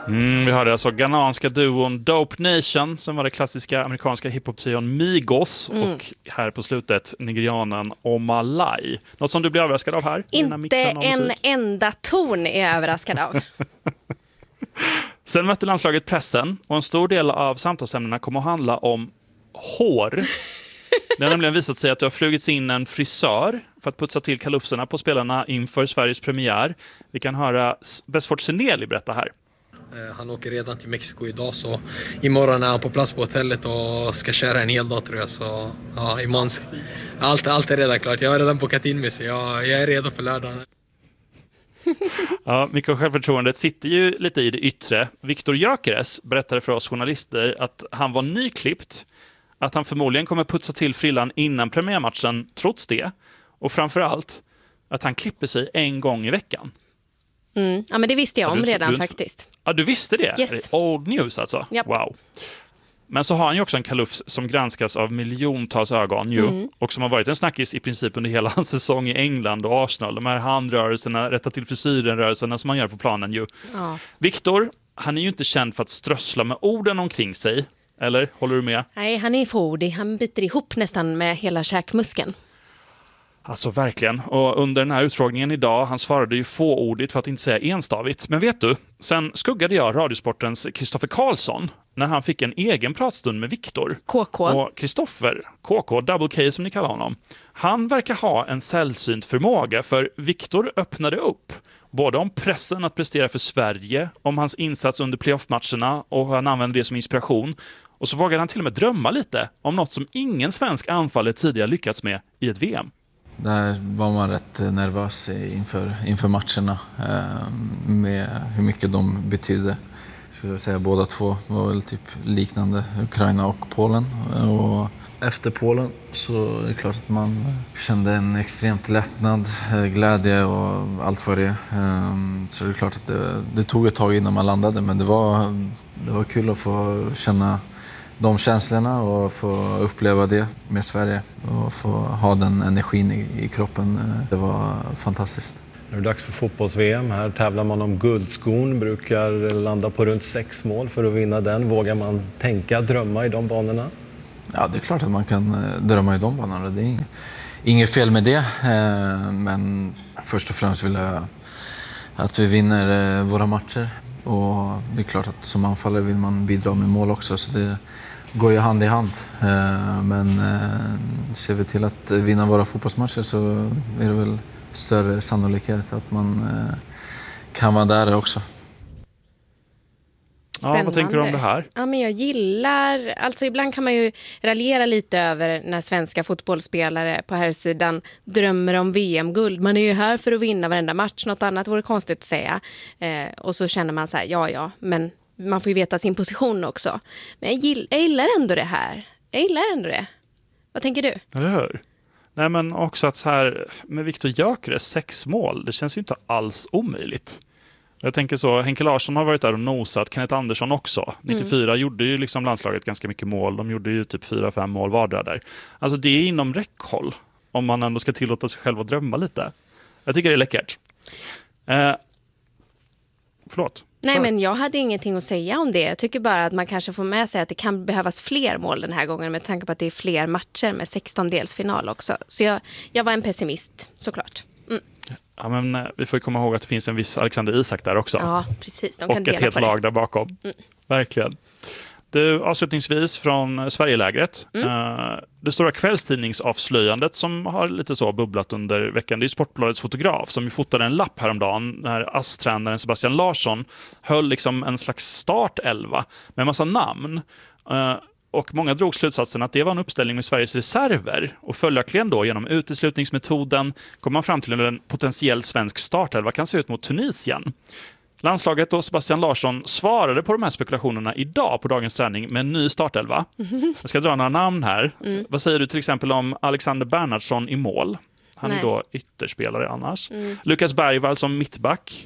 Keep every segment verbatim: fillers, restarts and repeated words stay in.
Mm, vi hörde alltså ghananska duon Dope Nation som var det klassiska amerikanska hiphop-trion Migos mm. och här på slutet nigerianen Omalai. Något som du blir överraskad av här? Inte en enda ton är jag överraskad av. Sen mötte landslaget pressen och en stor del av samtalsämnena kommer att handla om hår. Det har nämligen visat sig att det har flugits in en frisör för att putsa till kalufserna på spelarna inför Sveriges premiär. Vi kan höra Besfort Seneli berätta här. Han åker redan till Mexiko idag, så imorgon är han på plats på hotellet och ska köra en hel dag, tror jag. Så ja, imorgon, allt, allt är redan klart. Jag har redan bokat in mig, så jag, jag är redo för lördagen. Ja, mycket av självförtroendet sitter ju lite i det yttre. Viktor Gyökeres berättade för oss journalister att han var nyklippt, att han förmodligen kommer putsa till frillan innan premiärmatchen trots det, och framförallt att han klipper sig en gång i veckan. Mm. Ja, men det visste jag om ja, du, redan du, faktiskt. Ja, du visste det? Yes. Är det old news alltså? Yep. Wow. Men så har han ju också en kalufs som granskas av miljontals ögon ju, mm. och som har varit en snackis i princip under hela hans säsong i England och Arsenal. De här handrörelserna, rätta till frisyren-rörelserna som man gör på planen ju. Ja. Viktor, han är ju inte känd för att strössla med orden omkring sig. Eller, håller du med? Nej, han är fordig. Han biter ihop nästan med hela käkmuskeln. Alltså verkligen. Och under den här utfrågningen idag, han svarade ju fåordigt för att inte säga enstavigt. Men vet du, sen skuggade jag Radiosportens Kristoffer Karlsson när han fick en egen pratstund med Viktor. K K. Och Kristoffer, K K, Double K som ni kallar honom, han verkar ha en sällsynt förmåga, för Viktor öppnade upp både om pressen att prestera för Sverige, om hans insats under playoff-matcherna, och han använde det som inspiration. Och så vågade han till och med drömma lite om något som ingen svensk anfallare tidigare lyckats med i ett V M. Där var man rätt nervös inför, inför matcherna eh, med hur mycket de betydde. Skulle jag säga, båda två var väl typ liknande, Ukraina och Polen. Och efter Polen så är det klart att man kände en extremt lättnad, glädje och allt för det. Eh, så det är klart att det, det tog ett tag innan man landade, men det var, det var kul att få känna de känslorna och få uppleva det med Sverige och få ha den energin i, i kroppen. Det var fantastiskt. Nu är det dags för fotbolls-V M. Här tävlar man om guldskon, brukar landa på runt sex mål för att vinna den. Vågar man tänka, drömma i de banorna? Ja, det är klart att man kan drömma i de banorna. Det är inget, inget fel med det. Men först och främst vill jag att vi vinner våra matcher. Och det är klart att som anfallare vill man bidra med mål också, så det går ju hand i hand. Men ser vi till att vinna våra fotbollsmatcher så är det väl större sannolikhet att man kan vara där också. Spännande. Ja, vad tänker du om det här? Ja, men jag gillar, alltså ibland kan man ju raljera lite över när svenska fotbollsspelare på här sidan drömmer om V M-guld. Man är ju här för att vinna varenda match, något annat vore konstigt att säga. Eh, och så känner man så här, ja ja, men man får ju veta sin position också. Men jag gillar, jag gillar ändå det här. Jag gillar ändå det. Vad tänker du? Eller hur? Nej, men också att så här med Viktor Gyökeres sex mål, det känns ju inte alls omöjligt. Jag tänker så, Henke Larsson har varit där och nosat, Kenneth Andersson också. nittiofyra mm. gjorde ju liksom landslaget ganska mycket mål. De gjorde ju typ fyra fem mål vardera där. Alltså det är inom räckhåll om man ändå ska tillåta sig själv att drömma lite. Jag tycker det är läckert. Eh, förlåt. Nej, men jag hade ingenting att säga om det. Jag tycker bara att man kanske får med sig att det kan behövas fler mål den här gången med tanke på att det är fler matcher med sexton-delsfinal också. Så jag, jag var en pessimist, såklart. Mm. Ja, men vi får komma ihåg att det finns en viss Alexander Isak där också. Ja, precis. De och kan dela ett helt på det. lag där bakom. Mm. Verkligen. Du, avslutningsvis från Sverigelägret. Mm. Uh, det stora kvällstidningsavslöjandet som har lite så bubblat under veckan, det är Sportbladets fotograf som ju fotade en lapp häromdagen när A S S-tränaren Sebastian Larsson höll liksom en slags startelva med en massa namn. Uh, och många drog slutsatsen att det var en uppställning med Sveriges reserver, och följaktligen då genom uteslutningsmetoden kom man fram till en potentiell svensk startelva kan se ut mot Tunisien. Landslaget och Sebastian Larsson svarade på de här spekulationerna idag på dagens träning med en ny startelva. Mm. Jag ska dra några namn här. Mm. Vad säger du till exempel om Alexander Bernhardsson i mål? Han Nej. är då ytterspelare annars. Mm. Lukas Bergvall som mittback.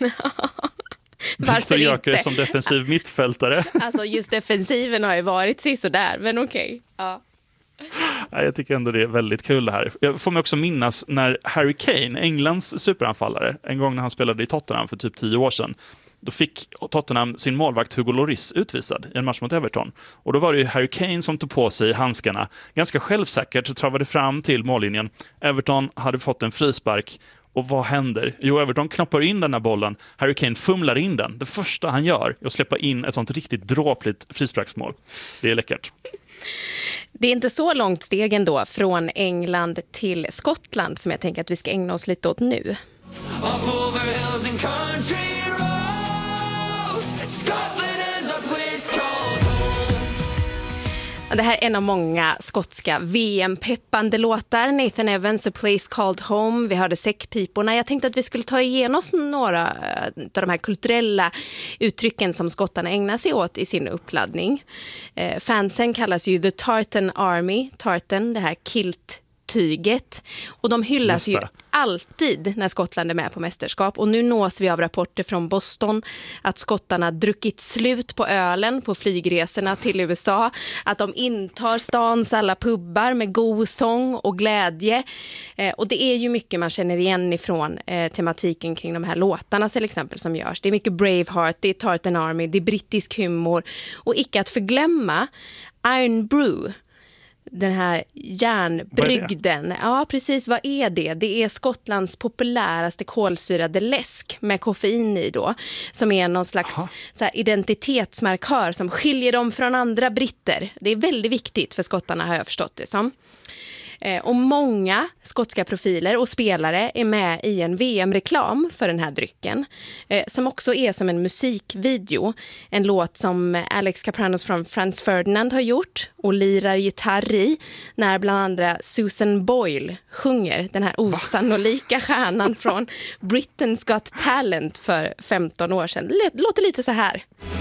Viktor Gyökeres som defensiv mittfältare. Alltså just defensiven har ju varit sisådär, men okej. Okay. Ja. Jag tycker ändå det är väldigt kul det här. Jag får mig också minnas när Harry Kane, Englands superanfallare, en gång när han spelade i Tottenham för typ tio år sedan, då fick Tottenham sin målvakt Hugo Lloris utvisad i en match mot Everton. Och då var det ju Harry Kane som tog på sig handskarna. Ganska självsäkert så travade fram till mållinjen. Everton hade fått en frispark. Och vad händer? Jo, Everton knoppar in den här bollen. Harry Kane fumlar in den. Det första han gör är att släppa in ett sånt riktigt dråpligt frisparksmål. Det är läckert. Det är inte så långt steg ändå från England till Skottland som jag tänker att vi ska ägna oss lite åt nu. Det här är en av många skotska V M-peppande låtar. Nathan Evans, A Place Called Home. Vi hörde säckpiporna. Jag tänkte att vi skulle ta igenom oss några av de här kulturella uttrycken som skottarna ägnar sig åt i sin uppladdning. Eh, fansen kallas ju The Tartan Army. Tartan, det här kilt tyget. Och de hyllas ju alltid när Skottland är med på mästerskap. Och nu nås vi av rapporter från Boston att skottarna druckit slut på ölen på flygresorna till U S A. Att de intar stans alla pubbar med god sång och glädje. Eh, och det är ju mycket man känner igen ifrån eh, tematiken kring de här låtarna till exempel som görs. Det är mycket Braveheart, det är Tartan Army, det är brittisk humor. Och icke att förglömma Iron Brew. Den här järnbrygden. Ja, precis. Vad är det? Det är Skottlands populäraste kolsyrade läsk med koffein i då. Som är någon slags så här, identitetsmarkör som skiljer dem från andra britter. Det är väldigt viktigt för skottarna har jag förstått det som. Och många skotska profiler och spelare är med i en V M-reklam för den här drycken. Som också är som en musikvideo. En låt som Alex Kapranos från Franz Ferdinand har gjort och lirar gitarr i. När bland andra Susan Boyle sjunger den här osannolika stjärnan från Britain's Got Talent för femton år sedan. Det låter lite så här.